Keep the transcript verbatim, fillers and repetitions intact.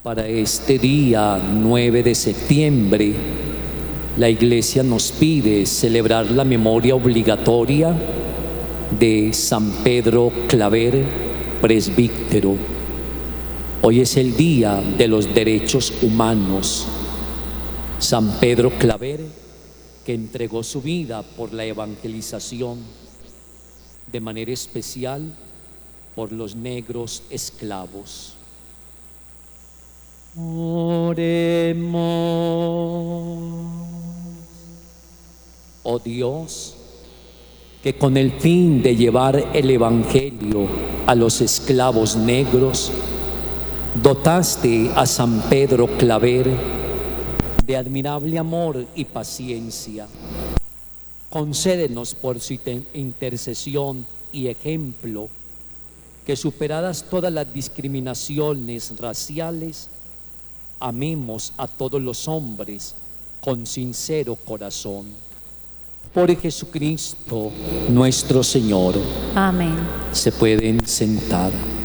Para este día nueve de septiembre, la Iglesia nos pide celebrar la memoria obligatoria de San Pedro Claver, presbítero. Hoy es el Día de los Derechos Humanos. San Pedro Claver, que entregó su vida por la evangelización, de manera especial por los negros esclavos. Oremos. Oh Dios, que con el fin de llevar el Evangelio a los esclavos negros, dotaste a San Pedro Claver de admirable amor y paciencia. Concédenos por su intercesión y ejemplo que, superadas todas las discriminaciones raciales, amemos a todos los hombres con sincero corazón. Por Jesucristo nuestro Señor. Amén. Se pueden sentar.